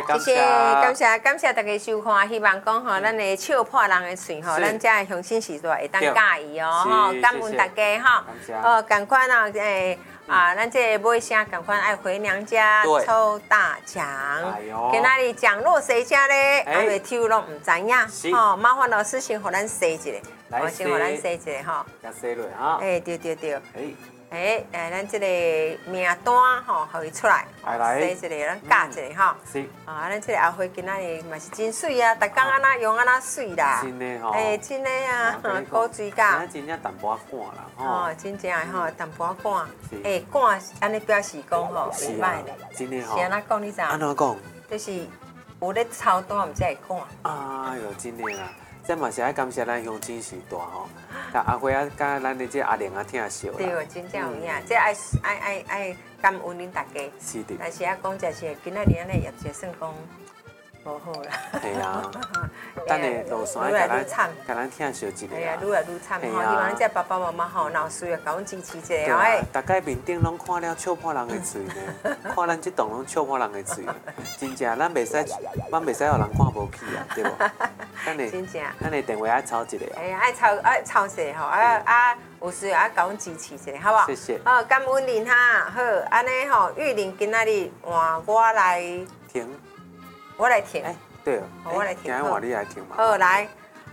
感谢感谢大家收看，希望讲吼，咱的笑破人的嘴吼，咱这乡亲时代会当介意哦吼，感恩大家吼，赶快啊咱这尾声赶快爱回娘家抽大奖，今仔日奖落谁家咧？还未抽拢唔知影，吼，麻烦老师先互咱说一下，先互咱说一下吼， 甲说落哈， 对，咱这个名单吼，互伊出来，说一个，咱教一下吼。 是。 咱这个后悔今仔日嘛是真水啊，逐工安那用安那水啦。 真的吼。 真的啊，古水甲。 真正淡薄仔寒啦吼。真正的吼，淡薄仔寒。寒安尼表示讲吼，袂歹咧。 真的吼。 是安怎讲？你知？ 安怎讲？ 就是有咧操蛋，毋才会寒。 哎呦，真的啦。这嘛是爱感谢咱乡亲时代吼，甲阿辉啊，甲咱的这阿玲啊，听笑啦。 对，真正有影，这爱感恩恁大家。 是的。 但是啊，讲真是今仔日安尼业绩算讲无好啦。 系啊。等下路线甲咱听笑一下。 哎呀，愈来愈惨吼！希望咱这爸爸妈妈吼，闹需要甲阮支持一下哦。大概面顶拢看了笑破人的嘴呢，看咱这栋拢笑破人的嘴，真正咱袂使互人看无起啊，对无？ 真正。 咱的电话爱抄一下。 哎呀，爱抄一下吼，有需要甲阮支持一下，好不好？ 谢谢。 感恩您哈，好，安尼吼，玉玲今仔日换我来听， 我来听。 对， 我来听。 今日换你来听嘛。 好，来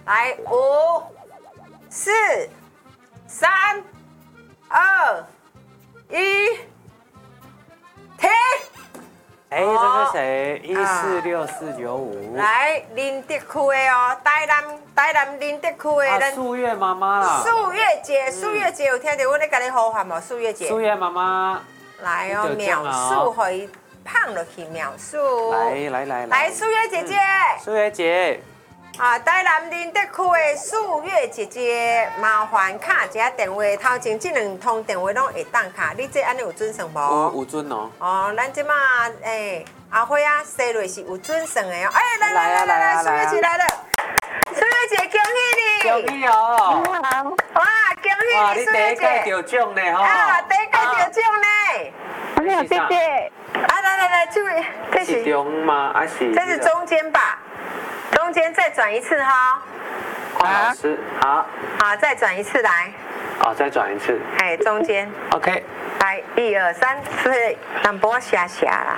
，5、4、3、2、1，停。 这是谁？146495。 来，林德区的哦，台南林德区的。 素月妈妈啦。 素月姐有听到我咧甲你呼喊无？素月姐。 素月妈妈。 来哦，秒数互伊胖落去，秒数。来，素月姐姐。 素月姐。 台南林德区的素月姐姐，麻烦卡一下电话，头前这2通电话拢会当卡，你这安尼有准算无？ 有准哦。 咱即马阿辉啊，说落是有准算的哦。来，素月姐来了，素月姐恭喜你！ 恭喜哦！ 哇，恭喜你，素月姐！ 你第一届得奖呢吼！ 第一届得奖呢！ 我有谢谢。 来，这位，这是中吗？还是？ 这是中间吧？中间再转一次哈。 老师，好。 好，再转一次来。 再转一次。 中间。 OK。 来，1、2、3，是淡薄下啦。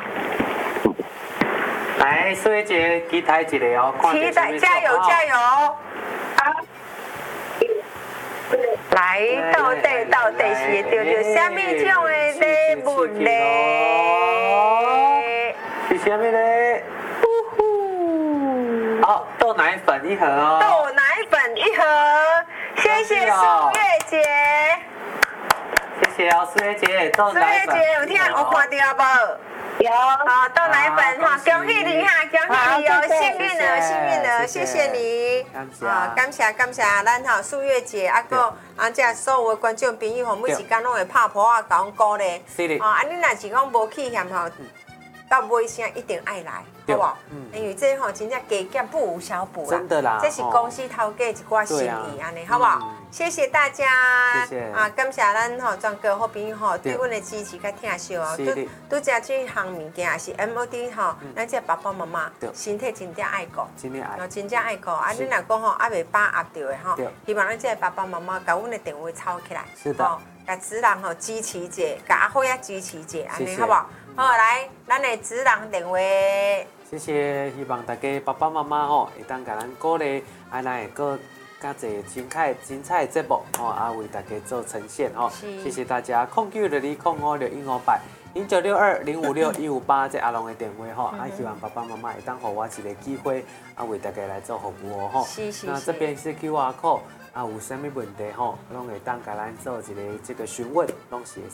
来，素月姐，期待一下哦。 期待，加油！来，到底是得到什么种的礼物呢？ 是什么呢？好，豆奶粉1盒哦。 豆奶粉1盒，谢谢素月姐。 谢谢哦，素月姐，豆奶粉。 素月姐有看到无？ 有。 豆奶粉哈，恭喜你哈，恭喜你哦，幸运儿，谢谢你。感谢咱哈素月姐，这所有的观众朋友吼，每一天拢会拍破啊，甲阮鼓励。 是的。 你若是讲无去嫌吼，到尾声一定爱来，好不好？因为这吼真正加减不无小补啦， 真的啦， 这是公司头家一寡心意安尼，好不好？谢谢大家， 谢谢感谢咱吼全国好朋友吼对阮的支持甲疼惜哦，都食这项物件也是 MOD 吼，咱这爸爸妈妈身体真正爱顾，真正爱顾。你若讲吼还袂把握到的吼，希望咱这爸爸妈妈甲阮的电话抄起来， 是的， 甲子人吼支持一下，甲阿辉啊支持一下，安尼好不好？好，来，咱的子人电话。 谢谢，希望大家爸爸妈妈吼会当甲咱鼓励，咱会个较侪精彩的节目吼，为大家做呈现吼。谢谢大家，0962056158。0962056158，这阿龙的电话吼，希望爸爸妈妈会当给我一个机会，为大家来做服务哦吼。那这边是 QR code，有啥物问题吼，拢会当甲咱做一个这个询问，拢是会